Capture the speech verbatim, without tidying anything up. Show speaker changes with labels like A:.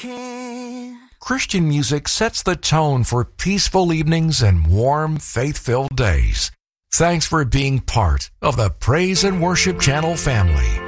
A: can.
B: Christian music sets the tone for peaceful evenings and warm, faith-filled days. Thanks for being part of the Praise and Worship Channel family.